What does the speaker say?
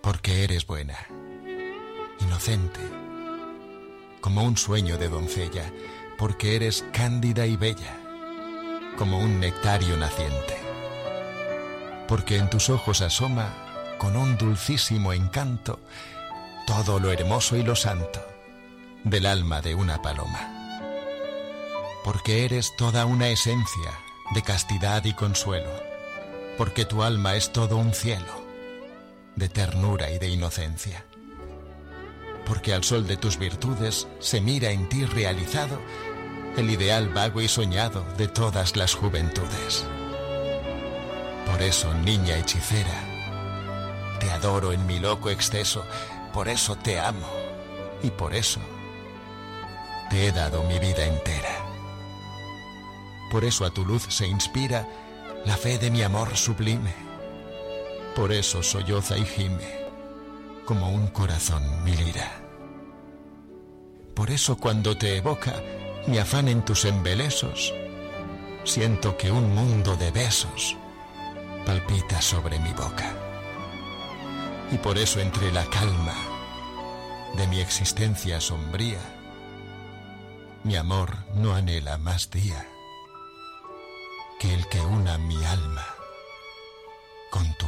porque eres buena, inocente, como un sueño de doncella, porque eres cándida y bella, como un nectario naciente, porque en tus ojos asoma, con un dulcísimo encanto, todo lo hermoso y lo santo del alma de una paloma, porque eres toda una esencia de castidad y consuelo, porque tu alma es todo un cielo de ternura y de inocencia, porque al sol de tus virtudes se mira en ti realizado el ideal vago y soñado de todas las juventudes. Por eso, niña hechicera, te adoro en mi loco exceso, por eso te amo y por eso te he dado mi vida entera. Por eso a tu luz se inspira la fe de mi amor sublime, por eso solloza y gime como un corazón mi lira. Por eso cuando te evoca mi afán en tus embelesos, siento que un mundo de besos palpita sobre mi boca. Y por eso entre la calma de mi existencia sombría, mi amor no anhela más día que el que una mi alma con tu